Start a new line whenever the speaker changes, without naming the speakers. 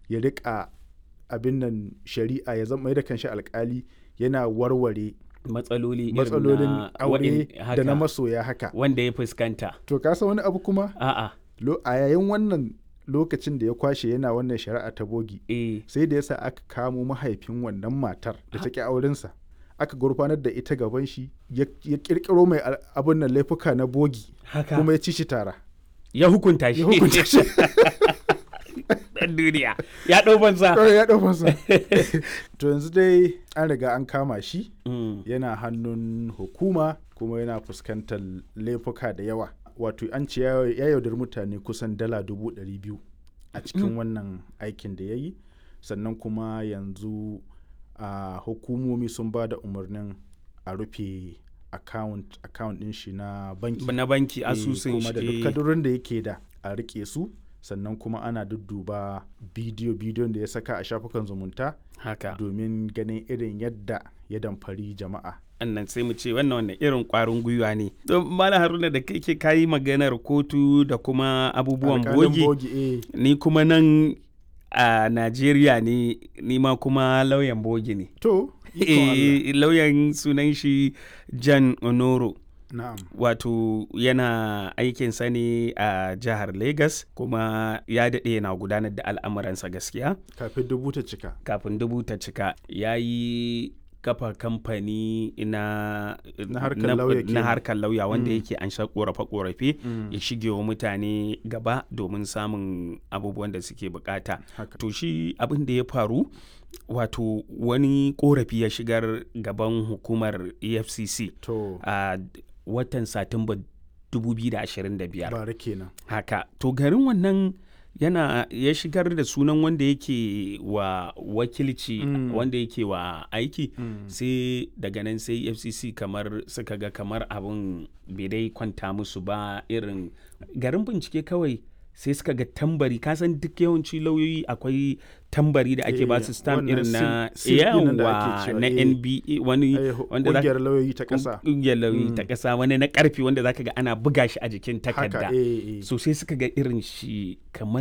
ya riƙa abin nan shari'a, ya zama da kanshi alƙali yana warware
matsalolin
aure da na masoya haka
wanda ya fuskanta.
To ka san wani abu kuma?
A'a.
A yayin wannan lokacin da ya kwashe yana wannan shari'a ta bogi, sai da yasa aka kamo mahaifin wannan matar da ta ƙi aurensa, aka gurfanar da ita gaban shi, ya ƙirƙiro mai abin nan laifuka na bogi, kuma ya ci shi tara.
Ya hukunta shi. Ɗan duniya. Ya ɗau fansa.
To yanzu dai an riga an kama shi, yana hannun hukuma kuma yana fuskantar laifuka da yawa. Wato an ce ya yaudar mutane kusan dala 200,000 a cikin wannan aikin da ya yi. Sannan kuma yanzu hukumomi sun ba da umarnin a rufe account ɗin shi na banki.
Asusun shi.
Kuma da duk kadurin da yake da a rike su. Sannan kuma ana dudduba bidiyon da ya saka a shafukan zumunta domin ganin irin yadda ya damfari jama'a.
Annan sai mu ce wannan irin ƙwarin gwiwa ne. Malam Haruna, da kai ke kayi maganar kotu da kuma abubuwan bogi. Ni kuma nan a Najeriya ne, ni ma kuma lauyan bogi ne.
To,
lauyan sunan shi Jan Onoro.
Na'am.
Wato yana aikinsa ne a jihar Lagos, kuma ya daɗe yana gudanar da al'amuransa gaskiya.
Kafin dubu ta cika. Ya yi kafa kamfani na harkar lauya wanda yake an sha ƙorafe-ƙorafe ya shige wa mutane gaba domin samun abubuwan da suke bukata. To shi abin da ya faru, wato wani ƙorafi ya shigar gaban hukumar EFCC a watan Satumba 2025. Bara kenan.
Haka. To garin wannan ya shigar da sunan wanda yake wa wakilci, wanda yake wa aiki, sai daga nan sai FCC kamar suka ga kamar abin bai dai kwanta musu ba, irin garin bincike kawai sai suka ga tambari. Kasan duk yawanci lauyoyi akwai tambari da ake ba su stamp irin na na NBA, wani wanda
ƙungiyar lauyoyi ta ƙasa.
Ƙungiyar lauyoyi ta ƙasa, wani na ƙarfi wanda zaka ga ana buga shi a jikin takarda. So sai suka ga irin shi kamar